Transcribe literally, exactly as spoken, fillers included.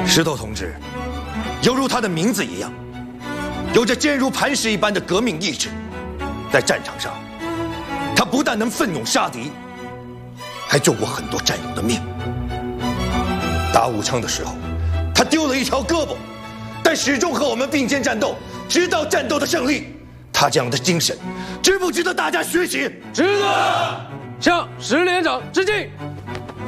石头同志，犹如他的名字一样，有着坚如磐石一般的革命意志。在战场上，他不但能奋勇杀敌，还救过很多战友的命。打武昌的时候，他丢了一条胳膊，但始终和我们并肩战斗，直到战斗的胜利。他这样的精神，值不值得大家学习？ 值得！向石连长致敬。